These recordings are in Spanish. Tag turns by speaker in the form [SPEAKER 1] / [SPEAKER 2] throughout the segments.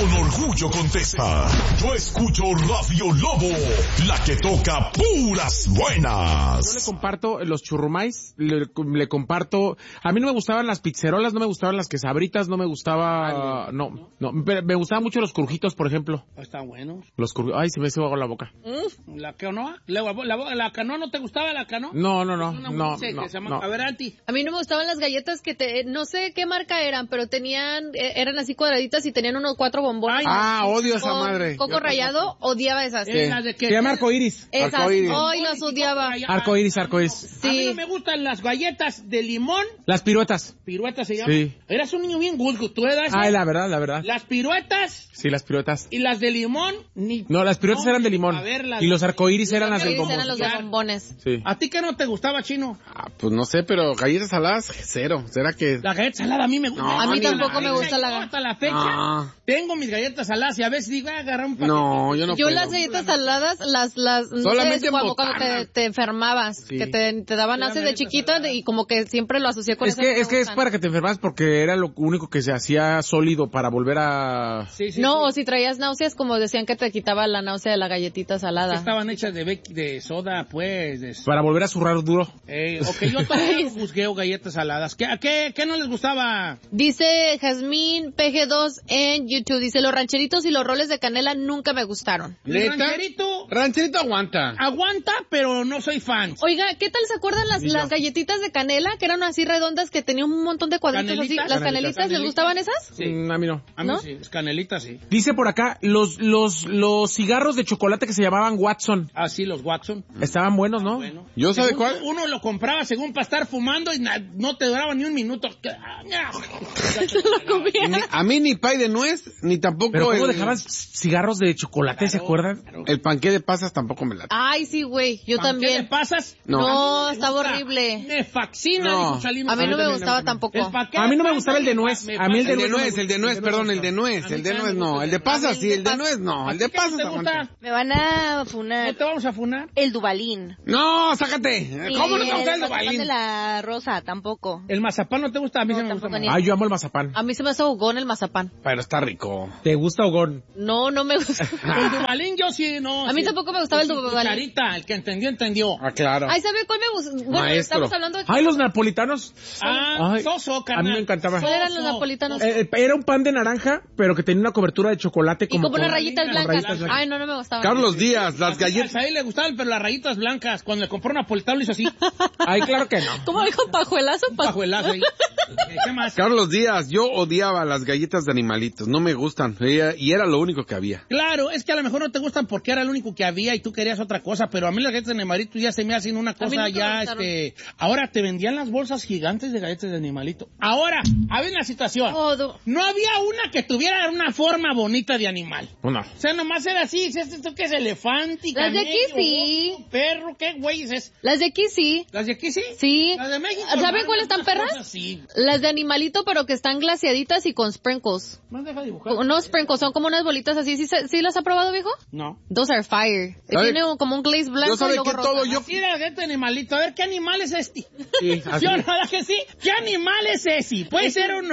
[SPEAKER 1] Con orgullo contesta. Yo escucho Radio Lobo, la que toca puras buenas.
[SPEAKER 2] Yo le comparto los churrumais, le comparto... A mí no me gustaban las pizzerolas, no me gustaban las quesabritas, no me gustaba... No, me gustaban mucho los crujitos, por ejemplo.
[SPEAKER 3] Están buenos.
[SPEAKER 2] Los crujitos... Ay, se me hizo agua la boca.
[SPEAKER 3] ¿La canoa? ¿La canoa no te gustaba la canoa?
[SPEAKER 2] No.
[SPEAKER 3] A ver, Anti.
[SPEAKER 4] A mí no me gustaban las galletas que no sé qué marca eran, pero eran así cuadraditas y tenían unos 4 bombones.
[SPEAKER 5] Odio esa madre.
[SPEAKER 4] Coco rallado, odiaba esas.
[SPEAKER 3] ¿Las de qué?
[SPEAKER 2] Se llama arcoíris.
[SPEAKER 4] Esas, hoy las odiaba.
[SPEAKER 2] Arcoíris.
[SPEAKER 4] Sí.
[SPEAKER 3] A mí no me gustan las galletas de limón.
[SPEAKER 2] Las piruetas.
[SPEAKER 3] ¿Piruetas se llaman?
[SPEAKER 2] Sí.
[SPEAKER 3] Eras un niño bien good, tú eras.
[SPEAKER 2] La verdad.
[SPEAKER 3] Las piruetas.
[SPEAKER 2] Sí, las piruetas.
[SPEAKER 3] Y las de limón,
[SPEAKER 2] No, las piruetas eran de limón. Y los arcoíris eran las del bombón.
[SPEAKER 4] Eran los de bombones.
[SPEAKER 2] Sí.
[SPEAKER 3] ¿A ti qué no te gustaba, Chino?
[SPEAKER 5] Pues no sé, pero galletas saladas, cero. ¿Será que...?
[SPEAKER 3] La galleta salada a mí me gusta.
[SPEAKER 5] No,
[SPEAKER 4] a mí tampoco me gusta la
[SPEAKER 3] hasta la fecha tengo mis galletas saladas y a veces digo, agarrar un paquete.
[SPEAKER 5] No, yo no
[SPEAKER 4] Yo
[SPEAKER 5] puedo.
[SPEAKER 4] las galletas saladas,
[SPEAKER 5] solamente
[SPEAKER 4] cuando te enfermabas,
[SPEAKER 5] sí.
[SPEAKER 4] que te daban náuseas de chiquita y como que siempre lo asocié con
[SPEAKER 2] es que es para que te enfermas porque era lo único que se hacía sólido para volver a...
[SPEAKER 3] Sí,
[SPEAKER 4] o si traías náuseas, como decían que te quitaba la náusea de la galletita salada.
[SPEAKER 3] Estaban hechas de soda, pues.
[SPEAKER 2] Para volver a zurrar duro.
[SPEAKER 3] Yo también busqué galletas saladas. ¿Qué no les gustaba?
[SPEAKER 4] Dice Jazmín PG2 en YouTube, dice, los rancheritos y los roles de canela nunca me gustaron.
[SPEAKER 3] ¿El
[SPEAKER 5] rancherito aguanta.
[SPEAKER 3] Aguanta, pero no soy fan.
[SPEAKER 4] Oiga, ¿qué tal se acuerdan las galletitas de canela? Que eran así redondas, que tenían un montón de cuadritos así. ¿Las canelitas les gustaban esas?
[SPEAKER 3] Sí.
[SPEAKER 2] A mí no.
[SPEAKER 3] A mí sí, canelitas sí.
[SPEAKER 2] Dice por acá, los cigarros de chocolate que se llamaban Watson.
[SPEAKER 3] Ah, sí, los Watson.
[SPEAKER 2] Estaban buenos, ¿no?
[SPEAKER 3] Bueno.
[SPEAKER 5] ¿Yo sabe cuál?
[SPEAKER 3] Uno lo compraba según para estar fumando y no te duraba ni un minuto.
[SPEAKER 5] A mí ni pay de nuez, ni tampoco...
[SPEAKER 2] Pero ¿cómo dejaban cigarros de chocolate, se acuerdan?
[SPEAKER 5] El panqué de pasas tampoco me late.
[SPEAKER 4] Ay, sí, güey, yo también.
[SPEAKER 3] ¿Qué le pasas?
[SPEAKER 4] No, estaba horrible.
[SPEAKER 3] Me fascina, dijo Chalino.
[SPEAKER 4] A mí no me gustaba tampoco.
[SPEAKER 2] A mí no me gustaba el de nuez. A mí
[SPEAKER 5] el de nuez, el de nuez no. El de pasas sí, el de nuez no. El de pasas aguanta.
[SPEAKER 6] Me van a funar.
[SPEAKER 3] ¿No te vamos a funar?
[SPEAKER 6] El Dubalín.
[SPEAKER 5] No, sácate. ¿Cómo no te gusta el Dubalín?
[SPEAKER 6] De la rosa, tampoco.
[SPEAKER 3] ¿El mazapán no te gusta? A mí sí me gusta.
[SPEAKER 2] Ay, yo amo el mazapán.
[SPEAKER 4] A mí se me hace hogón el mazapán.
[SPEAKER 5] Pero está rico.
[SPEAKER 2] ¿Te gusta hogón?
[SPEAKER 4] No me gusta.
[SPEAKER 3] El Dubalín yo sí, no.
[SPEAKER 4] A mí tampoco me gustaba el Dubalín.
[SPEAKER 3] Cucharita, el que entendió.
[SPEAKER 5] Ah, claro.
[SPEAKER 4] Ay, ¿sabe cuál me gusta? Bueno,
[SPEAKER 5] Maestro.
[SPEAKER 4] estamos hablando de...
[SPEAKER 2] Ay, los napolitanos.
[SPEAKER 3] Ay, soso, carnal.
[SPEAKER 2] A mí me encantaba.
[SPEAKER 4] ¿Cuáles eran los napolitanos?
[SPEAKER 2] Era un pan de naranja, pero que tenía una cobertura de chocolate
[SPEAKER 4] Y
[SPEAKER 2] como...
[SPEAKER 4] como unas rayitas blancas. Ay, no me gustaban.
[SPEAKER 5] Carlos Díaz, las galletas...
[SPEAKER 3] A él le gustaban, pero las rayitas blancas. Cuando le compró napolitano lo hizo así.
[SPEAKER 2] Ay, claro que no.
[SPEAKER 4] ¿Cómo dijo? ¿Pajuelazo?
[SPEAKER 3] Pajuelazo ahí. ¿Qué más?
[SPEAKER 5] Carlos Díaz, yo odiaba las galletas de animalitos, no me gustan, y era lo único que había.
[SPEAKER 3] Claro, es que a lo mejor no te gustan porque era lo único que había y tú querías otra cosa, pero a mí las galletas de animalito ya se me hacen una cosa ya, ahora te vendían las bolsas gigantes de galletas de animalito. Ahora, había una situación. No había una que tuviera una forma bonita de animal.
[SPEAKER 2] No.
[SPEAKER 3] O sea, nomás era así, esto que es elefante,
[SPEAKER 4] las de aquí sí.
[SPEAKER 3] Oso, perro, ¿qué güey es?
[SPEAKER 4] Las de aquí sí.
[SPEAKER 3] ¿Las de aquí sí?
[SPEAKER 4] Sí.
[SPEAKER 3] Las de México.
[SPEAKER 4] ¿Saben cuáles están perras?
[SPEAKER 3] Sí.
[SPEAKER 4] Las de animalito, pero que están glaseaditas y con sprinkles.
[SPEAKER 3] ¿No deja dibujar?
[SPEAKER 4] No sprinkles, son como unas bolitas así. ¿Sí las ha probado, viejo?
[SPEAKER 3] No.
[SPEAKER 4] Those are fire. Tiene como un glaze blanco
[SPEAKER 5] yo sabe
[SPEAKER 4] y luego
[SPEAKER 5] que
[SPEAKER 4] rosa.
[SPEAKER 5] todo yo...
[SPEAKER 3] Mira la galleta de animalito, a ver, ¿qué animal es este?
[SPEAKER 2] Sí, así.
[SPEAKER 3] Yo nada que sí. ¿Qué animal es ese? Puede ser un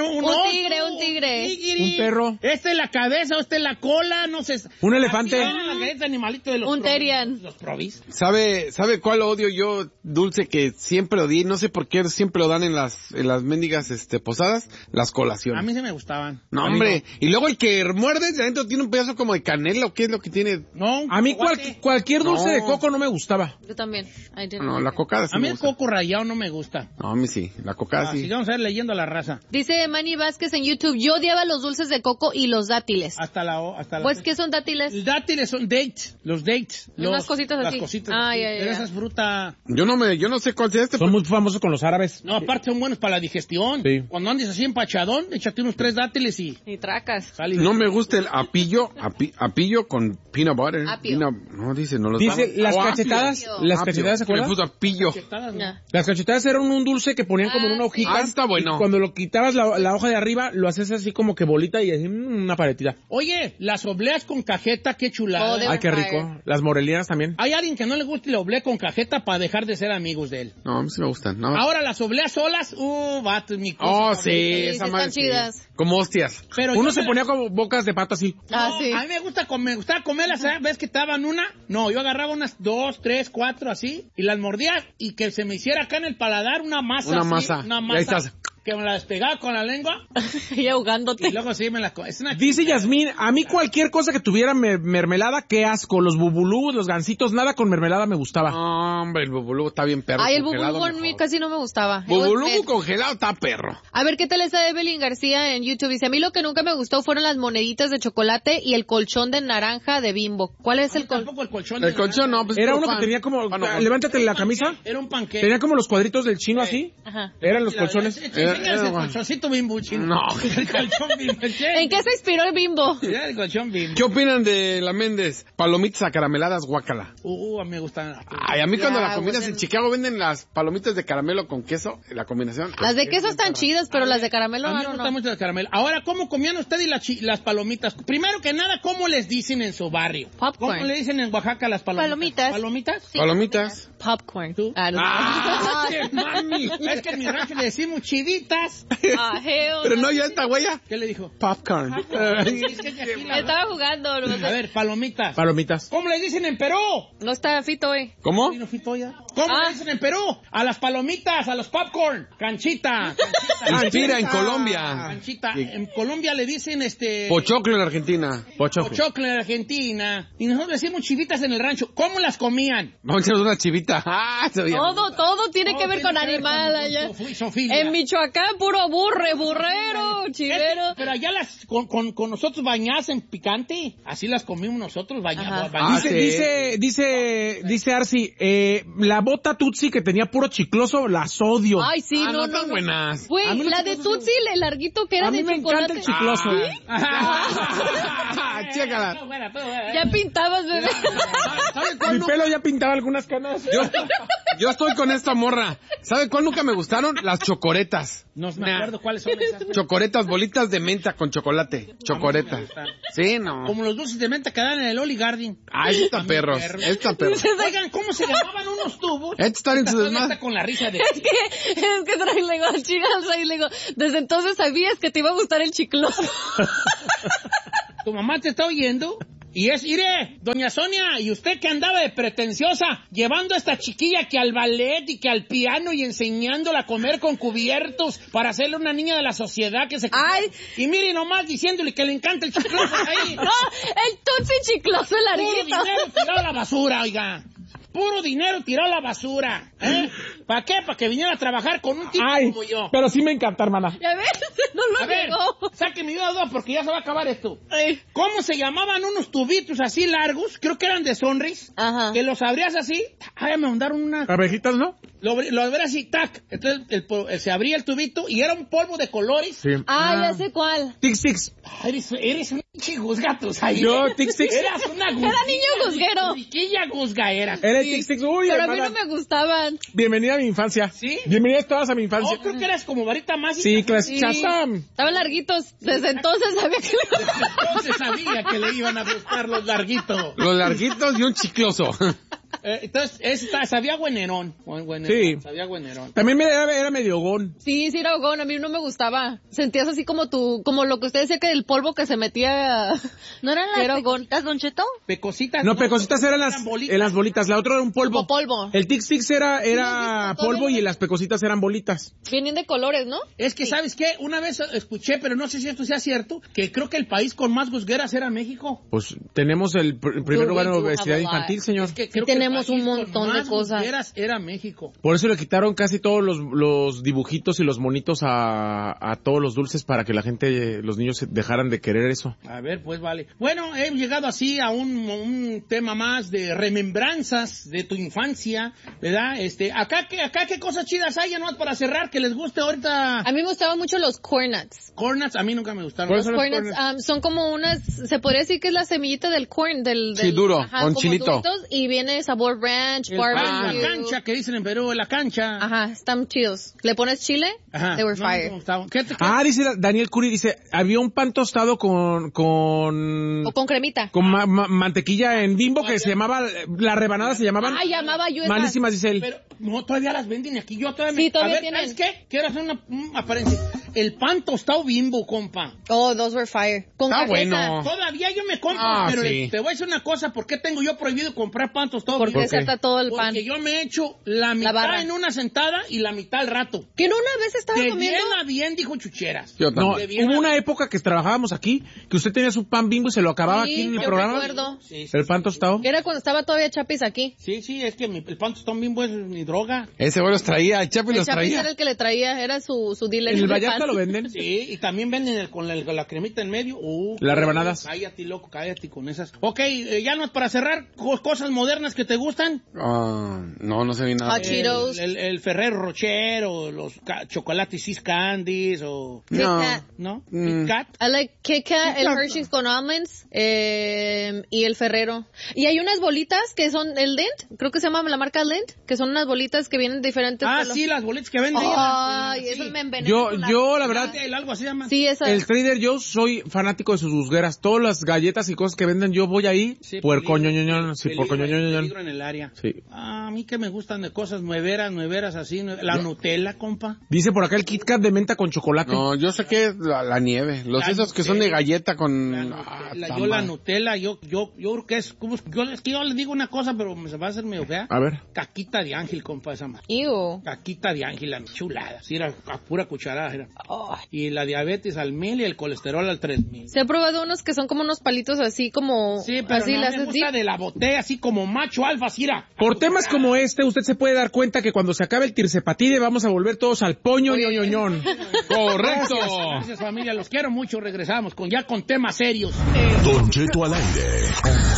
[SPEAKER 4] tigre.
[SPEAKER 2] Un perro.
[SPEAKER 3] Este es la cabeza, este es la cola, no sé.
[SPEAKER 2] Un elefante.
[SPEAKER 3] Así eran las galletas de animalito de los
[SPEAKER 4] Un terian.
[SPEAKER 3] Los provis.
[SPEAKER 5] ¿Sabe cuál odio yo, dulce, que siempre odié? No sé por qué siempre lo dan en las mendigas posadas, las colaciones.
[SPEAKER 3] A mí se me gustaban.
[SPEAKER 5] No, hombre. Y luego el que muerdes de adentro tiene un pedazo como de canela, ¿o qué es lo que tiene?
[SPEAKER 3] No.
[SPEAKER 2] A mí cualquier dulce de coco no me gustaba.
[SPEAKER 4] Yo también.
[SPEAKER 5] No, la cocada sí
[SPEAKER 3] A mí
[SPEAKER 5] me
[SPEAKER 3] el
[SPEAKER 5] gusta.
[SPEAKER 3] coco rallado no me gusta.
[SPEAKER 5] No, a mí sí, la cocada sí.
[SPEAKER 3] Sigamos a ver leyendo la raza.
[SPEAKER 4] Dice Manny Vázquez en YouTube, yo odiaba los dulces de coco y los dátiles.
[SPEAKER 3] Hasta la
[SPEAKER 4] Pues, ¿qué son dátiles?
[SPEAKER 3] Los dátiles son dates, los dates.
[SPEAKER 4] Unas cositas así.
[SPEAKER 3] Las cositas
[SPEAKER 4] Ah,
[SPEAKER 3] así.
[SPEAKER 4] ya.
[SPEAKER 3] Pero esa es fruta.
[SPEAKER 5] Yo no sé cuál sea este.
[SPEAKER 2] Son muy famosos con los árabes.
[SPEAKER 3] No, aparte son buenos para la digestión.
[SPEAKER 2] Sí.
[SPEAKER 3] Cuando andes así empachadón, échate unos 3 dátiles y
[SPEAKER 4] Y tracas.
[SPEAKER 3] sale.
[SPEAKER 5] No me gusta el apillo con peanut butter.
[SPEAKER 4] Apio.
[SPEAKER 5] No, dice, no lo
[SPEAKER 2] Dice,
[SPEAKER 5] sabe.
[SPEAKER 2] las
[SPEAKER 5] Oh,
[SPEAKER 2] cachetadas,
[SPEAKER 5] apio.
[SPEAKER 2] las cachetadas, ¿se
[SPEAKER 5] Que le
[SPEAKER 2] acuerdan?
[SPEAKER 5] puso apillo.
[SPEAKER 4] Ya.
[SPEAKER 2] Las cachetadas eran un dulce que ponían como en una hojita.
[SPEAKER 5] Ah, está bueno.
[SPEAKER 2] Y cuando lo quitabas la hoja de arriba, lo haces así como como que bolita y una paletita.
[SPEAKER 3] Oye, las obleas con cajeta, qué chulada.
[SPEAKER 2] Ay, qué rico. Las morelianas también.
[SPEAKER 3] Hay alguien que no le gusta la oblea con cajeta para dejar de ser amigos de él.
[SPEAKER 5] No, a mí sí me gustan. No.
[SPEAKER 3] Ahora, las obleas solas, vato, mi cosa.
[SPEAKER 5] Oh, sí, esa
[SPEAKER 4] están
[SPEAKER 5] madre.
[SPEAKER 4] chidas.
[SPEAKER 5] Sí. Como hostias.
[SPEAKER 3] Pero
[SPEAKER 2] Uno
[SPEAKER 3] yo
[SPEAKER 2] se ponía como bocas de pato así.
[SPEAKER 3] No,
[SPEAKER 4] Sí.
[SPEAKER 3] a mí me gustaba comerlas, ¿sabes? ¿Ves que estaban una? No, yo agarraba unas 2, 3, 4 así y las mordía y que se me hiciera acá en el paladar una masa.
[SPEAKER 5] Una
[SPEAKER 3] así,
[SPEAKER 5] masa.
[SPEAKER 3] Una
[SPEAKER 5] Y ahí
[SPEAKER 3] masa.
[SPEAKER 5] estás.
[SPEAKER 3] Que me la despegaba con la lengua
[SPEAKER 4] Y ahogándote.
[SPEAKER 3] y luego sí me la... Es una
[SPEAKER 2] Dice Yasmín, a mí cualquier cosa que tuviera mermelada, qué asco. Los bubulú, los gansitos, nada con mermelada me gustaba.
[SPEAKER 5] No, hombre, el bubulú está bien perro.
[SPEAKER 4] Ay, el
[SPEAKER 5] congelado
[SPEAKER 4] bubulú a mí
[SPEAKER 5] mejor.
[SPEAKER 4] casi no me gustaba.
[SPEAKER 5] Bubulú congelado está perro.
[SPEAKER 4] A ver, ¿qué tal está Evelyn García en YouTube? Dice, a mí lo que nunca me gustó fueron las moneditas de chocolate y el colchón de naranja de Bimbo. ¿Cuál es el colchón?
[SPEAKER 3] Tampoco el colchón.
[SPEAKER 5] El colchón no, pues
[SPEAKER 2] Era
[SPEAKER 5] puro
[SPEAKER 2] uno que
[SPEAKER 5] pan.
[SPEAKER 2] tenía como...
[SPEAKER 5] Ah, no,
[SPEAKER 2] levántate la camisa.
[SPEAKER 3] Era un panqueque.
[SPEAKER 2] Tenía como los cuadritos del chino así.
[SPEAKER 4] Ajá.
[SPEAKER 2] Eran los colchones.
[SPEAKER 3] Enséñales el colchoncito Bimbo, chino.
[SPEAKER 5] No.
[SPEAKER 3] El colchón Bimbo.
[SPEAKER 4] ¿En qué se inspiró el Bimbo?
[SPEAKER 3] Era el colchón Bimbo.
[SPEAKER 5] ¿Qué opinan de la Méndez? Palomitas acarameladas, guácala.
[SPEAKER 3] Me gustan.
[SPEAKER 5] Ay, a mí cuando la combinas
[SPEAKER 4] pues,
[SPEAKER 5] en Chicago venden las palomitas de caramelo con queso, la combinación.
[SPEAKER 4] Las de queso están chidas, pero las de caramelo,
[SPEAKER 3] A mí me
[SPEAKER 4] no,
[SPEAKER 3] gusta
[SPEAKER 4] no.
[SPEAKER 3] mucho el caramelo. Ahora, ¿cómo comían ustedes las palomitas? Primero que nada, ¿cómo les dicen en su barrio?
[SPEAKER 4] Popcorn.
[SPEAKER 3] ¿Cómo le dicen en Oaxaca las palomitas?
[SPEAKER 6] Palomitas.
[SPEAKER 3] ¿Palomitas?
[SPEAKER 4] Sí.
[SPEAKER 5] Palomitas.
[SPEAKER 4] Popcorn.
[SPEAKER 3] ¿Tú?
[SPEAKER 4] Ah, no.
[SPEAKER 3] ¡Qué mami! Es que en mi rancho le decimos chivitas.
[SPEAKER 4] Ah, hell
[SPEAKER 5] Pero
[SPEAKER 4] no.
[SPEAKER 5] no, ya esta huella.
[SPEAKER 3] ¿Qué le dijo?
[SPEAKER 5] Popcorn.
[SPEAKER 3] Es que aquí la-
[SPEAKER 4] Estaba jugando. No,
[SPEAKER 3] A ver, palomitas.
[SPEAKER 2] Palomitas.
[SPEAKER 3] ¿Cómo le dicen en Perú?
[SPEAKER 4] no está fito hoy.
[SPEAKER 5] ¿Cómo?
[SPEAKER 3] Vino Fito ya. ¿Cómo
[SPEAKER 4] Ah.
[SPEAKER 3] le dicen en Perú? A las palomitas, a los popcorn. Canchita.
[SPEAKER 5] Inspira en Colombia.
[SPEAKER 3] Canchita. En Colombia le dicen
[SPEAKER 5] Pochoclo en Argentina.
[SPEAKER 3] pochoclo en Argentina. Y nosotros le decimos chivitas en el rancho. ¿Cómo las comían?
[SPEAKER 5] Vamos a echar una chivita. Ah, se veía.
[SPEAKER 4] Todo tiene que ver con animal allá.
[SPEAKER 3] Sofilia.
[SPEAKER 4] En Michoacán, puro burrero, chivero.
[SPEAKER 3] Pero allá con nosotros bañadas en picante. Así las comimos nosotros
[SPEAKER 4] Ajá.
[SPEAKER 3] bañadas.
[SPEAKER 2] Dice Arci, la bota Tutsi que tenía puro chicloso, las odio.
[SPEAKER 4] Ay, sí,
[SPEAKER 5] Ah,
[SPEAKER 4] no,
[SPEAKER 5] están buenas.
[SPEAKER 4] Güey,
[SPEAKER 2] A mí los
[SPEAKER 4] la de
[SPEAKER 2] chiclosos
[SPEAKER 4] Tutsi, el larguito que era
[SPEAKER 2] A mí
[SPEAKER 4] de
[SPEAKER 2] me
[SPEAKER 4] chocolate.
[SPEAKER 2] encanta el chicloso.
[SPEAKER 5] Chécala.
[SPEAKER 4] Ya pintabas, bebé.
[SPEAKER 2] Mi pelo ya pintaba algunas canas.
[SPEAKER 5] Yo estoy con esta morra. ¿Sabe cuál nunca me gustaron? Las chocoretas.
[SPEAKER 3] No me acuerdo cuáles son esas.
[SPEAKER 5] Chocoretas, bolitas de menta con chocolate. Chocoretas. Sí, no.
[SPEAKER 3] Como los dulces de menta que dan en el Oli Garden.
[SPEAKER 5] Ay, esta perros. Esta perros.
[SPEAKER 3] Oigan, ¿cómo se llamaban unos tubos?
[SPEAKER 5] Este está en su
[SPEAKER 3] Todavía
[SPEAKER 5] desmadre.
[SPEAKER 3] está con la risa de...
[SPEAKER 4] Es que trae, le digo, chicas, le digo, desde entonces sabías que te iba a gustar el chicloso.
[SPEAKER 3] Tu mamá te está oyendo. Y mire, doña Sonia, y usted que andaba de pretenciosa, llevando a esta chiquilla que al ballet y que al piano y enseñándola a comer con cubiertos para hacerle una niña de la sociedad que se...
[SPEAKER 4] Ay.
[SPEAKER 3] Y mire nomás diciéndole que le encanta el chicloso ahí.
[SPEAKER 4] No, el Tutsi chicloso, el
[SPEAKER 3] Puro
[SPEAKER 4] larguito.
[SPEAKER 3] dinero tirado a la basura, oiga. Puro dinero tirado a la basura. ¿Eh? ¿Para qué? Para que viniera a trabajar con un tipo
[SPEAKER 2] Ay,
[SPEAKER 3] como yo.
[SPEAKER 2] pero sí me encanta, hermana.
[SPEAKER 4] Ya ves, no
[SPEAKER 3] A
[SPEAKER 4] lo
[SPEAKER 3] ver,
[SPEAKER 4] negó.
[SPEAKER 3] saque mi duda porque ya se va a acabar esto.
[SPEAKER 4] Ay.
[SPEAKER 3] ¿Cómo se llamaban unos tubitos así largos? Creo que eran de Sonris.
[SPEAKER 4] Ajá.
[SPEAKER 3] Que los abrías así. Ay, me mandaron una...
[SPEAKER 2] Abejitas, ¿no?
[SPEAKER 3] Lo abrías así, tac. Entonces se abría el tubito y era un polvo de colores.
[SPEAKER 2] Sí.
[SPEAKER 4] Ah, ya sé cuál.
[SPEAKER 2] Tic Six.
[SPEAKER 3] Ay, eres un chingos gatos ahí.
[SPEAKER 2] Yo, Tic Six.
[SPEAKER 3] Eras una gusguilla.
[SPEAKER 4] Era niño gusguero.
[SPEAKER 3] Riquilla gusga eras.
[SPEAKER 2] Era el Tic Six. Uy,
[SPEAKER 4] Pero a mí
[SPEAKER 2] hermana.
[SPEAKER 4] no me gustaban.
[SPEAKER 2] Bienvenida a mi infancia.
[SPEAKER 3] ¿Sí?
[SPEAKER 2] Bienvenidas todas a mi infancia.
[SPEAKER 3] Oh, creo que eras como varita mágica.
[SPEAKER 2] Sí, clase
[SPEAKER 4] Sí.
[SPEAKER 2] Shazam.
[SPEAKER 4] Estaban larguitos. Desde entonces sabía que
[SPEAKER 3] Entonces sabía que le iban a gustar los larguitos.
[SPEAKER 5] Los larguitos y un chicloso.
[SPEAKER 3] Entonces, sabía güenerón.
[SPEAKER 2] Sí.
[SPEAKER 3] Sabía güenerón.
[SPEAKER 2] También era medio gón.
[SPEAKER 4] Sí, era hogón, a mí no me gustaba. Sentías así como como lo que usted decía que el polvo que se metía.
[SPEAKER 6] ¿No eran
[SPEAKER 4] Era
[SPEAKER 6] las
[SPEAKER 4] hogón.
[SPEAKER 6] pecositas, Don Cheto?
[SPEAKER 3] Pecositas.
[SPEAKER 2] No, pecositas eran
[SPEAKER 3] bolitas.
[SPEAKER 2] las bolitas. La otra era un polvo.
[SPEAKER 4] Como polvo.
[SPEAKER 2] El Tic Six era
[SPEAKER 4] ¿Sí lo has visto?
[SPEAKER 2] polvo
[SPEAKER 4] Todavía
[SPEAKER 2] y
[SPEAKER 4] no.
[SPEAKER 2] las pecositas eran bolitas.
[SPEAKER 4] Vienen de colores, ¿no?
[SPEAKER 3] Es que, ¿sabes qué? Una vez escuché, pero no sé si esto sea cierto, que creo que el país con más gusgueras era México.
[SPEAKER 2] Pues tenemos el primer lugar en
[SPEAKER 4] we do
[SPEAKER 2] obesidad
[SPEAKER 4] have a lot.
[SPEAKER 2] infantil, señor.
[SPEAKER 3] Es que
[SPEAKER 4] Sí,
[SPEAKER 3] creo que
[SPEAKER 4] tenemos
[SPEAKER 3] el país
[SPEAKER 4] un montón
[SPEAKER 3] con
[SPEAKER 4] de
[SPEAKER 3] más
[SPEAKER 4] cosas.
[SPEAKER 3] gusgueras era México.
[SPEAKER 2] Por eso le quitaron casi todos los dibujitos y los monitos a todos los dulces para que la gente, los niños dejaran de querer eso.
[SPEAKER 3] A ver, pues vale. Bueno, hemos llegado así a un tema más de remembranzas de tu infancia, ¿verdad? Acá qué cosas chidas hay, nomás para cerrar, que les guste ahorita.
[SPEAKER 4] A mí me gustaban mucho los corn nuts.
[SPEAKER 3] Corn nuts, a mí nunca me gustaron.
[SPEAKER 2] ¿Cuáles
[SPEAKER 4] Los
[SPEAKER 2] son los
[SPEAKER 4] corn nuts
[SPEAKER 2] corn nuts?
[SPEAKER 4] Son como unas, se podría decir que es la semillita del corn, del
[SPEAKER 5] Sí, duro,
[SPEAKER 4] ajá,
[SPEAKER 5] con
[SPEAKER 4] como
[SPEAKER 5] chilito.
[SPEAKER 4] duritos, y viene sabor sabor ranch, barbecue.
[SPEAKER 3] La cancha, que dicen en Perú, la cancha.
[SPEAKER 4] Ajá, están chidos. ¿Le pones chile?
[SPEAKER 3] Ajá.
[SPEAKER 4] They were
[SPEAKER 3] No,
[SPEAKER 4] fire.
[SPEAKER 3] no, estaban- ¿Qué?
[SPEAKER 2] Dice Daniel Curi, dice, había un pan tostado con
[SPEAKER 4] O con cremita.
[SPEAKER 2] mantequilla en Bimbo que se llamaba, las rebanadas se llamaban.
[SPEAKER 4] Ay, llamaba yo esas.
[SPEAKER 2] Malísimas, dice él.
[SPEAKER 3] Pero no, todavía las venden aquí. Yo todavía
[SPEAKER 4] Sí, todavía
[SPEAKER 3] A ver,
[SPEAKER 4] tienen.
[SPEAKER 3] ¿sabes qué? Quiero hacer una apariencia. El pan tostado Bimbo, compa.
[SPEAKER 4] Oh, those were fire. Con
[SPEAKER 5] Está
[SPEAKER 4] cajeta.
[SPEAKER 5] bueno.
[SPEAKER 3] Todavía yo me compro, pero
[SPEAKER 2] sí.
[SPEAKER 3] te voy a decir una cosa. ¿Por qué tengo yo prohibido comprar pan tostado
[SPEAKER 4] Porque
[SPEAKER 3] Bimbo?
[SPEAKER 4] se ata todo el pan.
[SPEAKER 3] Porque yo me echo la mitad
[SPEAKER 4] barra.
[SPEAKER 3] en una sentada y la mitad al rato.
[SPEAKER 4] Que no una vez estaba
[SPEAKER 3] De
[SPEAKER 4] comiendo.
[SPEAKER 3] bien a bien, dijo Chucheras.
[SPEAKER 5] Yo
[SPEAKER 2] No,
[SPEAKER 5] también.
[SPEAKER 3] de bien
[SPEAKER 2] hubo
[SPEAKER 3] a-
[SPEAKER 2] una época que trabajábamos aquí, que usted tenía su pan Bimbo y se lo acababa
[SPEAKER 4] Sí,
[SPEAKER 2] aquí en el
[SPEAKER 4] yo
[SPEAKER 2] programa.
[SPEAKER 4] recuerdo.
[SPEAKER 3] Sí, sí,
[SPEAKER 2] El pan tostado.
[SPEAKER 4] Que era cuando estaba todavía Chapis aquí.
[SPEAKER 3] sí, es que el pan tostado Bimbo es mi droga.
[SPEAKER 5] Ese güey los traía, el Chapi
[SPEAKER 4] El
[SPEAKER 5] los
[SPEAKER 4] Chapis
[SPEAKER 5] traía.
[SPEAKER 4] era el que le traía, era su dealer.
[SPEAKER 2] En el
[SPEAKER 4] de
[SPEAKER 2] Vallarta
[SPEAKER 4] pan.
[SPEAKER 2] lo venden.
[SPEAKER 3] Sí, y también venden con la cremita en medio.
[SPEAKER 2] Las rebanadas.
[SPEAKER 3] Cállate, loco, cállate con esas. Ok, ya no para cerrar, cosas modernas que te gustan.
[SPEAKER 5] No sé ni nada.
[SPEAKER 4] Hot Cheetos.
[SPEAKER 3] El Ferrero Rocher o los chocolates Sis Candies o...
[SPEAKER 4] Kit
[SPEAKER 5] No.
[SPEAKER 4] Kat.
[SPEAKER 3] ¿No? Kit Kat.
[SPEAKER 4] I like Kit Kat, el Hershey's con almonds y el Ferrero. Y hay unas bolitas que son el Lindt, creo que se llama la marca Lindt, que son unas bolitas que vienen de diferentes colores.
[SPEAKER 3] Sí, las boletas que venden.
[SPEAKER 4] Ay,
[SPEAKER 3] Sí.
[SPEAKER 4] eso me envenena.
[SPEAKER 2] Yo, la verdad,
[SPEAKER 3] Algo así se llama.
[SPEAKER 4] Sí, esa.
[SPEAKER 2] el Trader Joe's soy fanático de sus busgueras. Todas las galletas y cosas que venden, yo voy ahí.
[SPEAKER 3] Sí,
[SPEAKER 2] puercoñoñoñón, sí,
[SPEAKER 3] peligro
[SPEAKER 2] puercoñoñoñón.
[SPEAKER 3] en el área.
[SPEAKER 2] Sí.
[SPEAKER 3] A mí que me gustan de cosas nueveras así. La Nutella, compa.
[SPEAKER 2] Dice por acá el Kit Kat de menta con chocolate.
[SPEAKER 5] No, yo sé que es la nieve. Los
[SPEAKER 3] La
[SPEAKER 5] esos que son de
[SPEAKER 3] Nutella.
[SPEAKER 5] galleta con...
[SPEAKER 3] La Nutella,
[SPEAKER 5] está
[SPEAKER 3] yo la
[SPEAKER 5] mal.
[SPEAKER 3] Nutella, yo creo que es como, es que yo les digo una cosa, pero me se va a hacer medio fea.
[SPEAKER 2] A ver.
[SPEAKER 3] Caquita de ángel, compa, esa más.
[SPEAKER 4] Ew.
[SPEAKER 3] Caquita de ángel, la chulada. Sí, era a pura cucharada. Era. Y la diabetes al 1000 y el colesterol al 3000.
[SPEAKER 4] Se ha probado unos que son como unos palitos así como...
[SPEAKER 3] Sí, pero
[SPEAKER 4] así
[SPEAKER 3] no
[SPEAKER 4] las
[SPEAKER 3] me gusta de la botella, así como macho alfa, Cira.
[SPEAKER 2] Por temas como este, usted se puede dar cuenta que cuando se acabe el tirsepatide vamos a volver todos al poño ñoñoñón.
[SPEAKER 5] ¡Correcto!
[SPEAKER 3] Gracias, familia, los quiero mucho. Regresamos con temas serios.
[SPEAKER 1] Don Cheto al aire.